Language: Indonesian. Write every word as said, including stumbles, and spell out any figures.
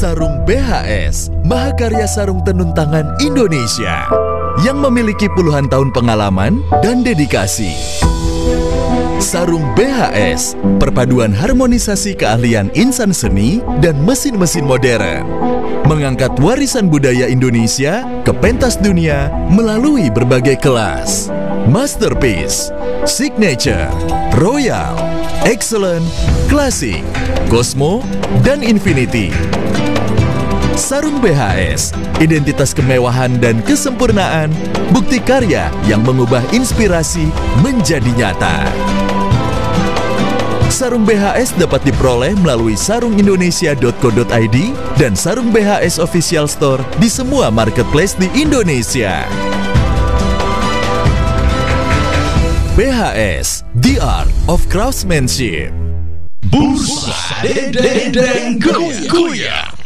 Sarung B H S, mahakarya sarung tenun tangan Indonesia yang memiliki puluhan tahun pengalaman dan dedikasi. Sarung B H S, perpaduan harmonisasi keahlian insan seni dan mesin-mesin modern, mengangkat warisan budaya Indonesia ke pentas dunia melalui berbagai kelas. Masterpiece, Signature, Royal, Excellent, Classic, Cosmo, dan Infinity. Sarung B H S, identitas kemewahan dan kesempurnaan, bukti karya yang mengubah inspirasi menjadi nyata. Sarung B H S dapat diperoleh melalui sarung indonesia dot co dot i d dan Sarung B H S Official Store di semua marketplace di Indonesia. B H S, The Art of Craftsmanship. Bursa Dendeng Goyang.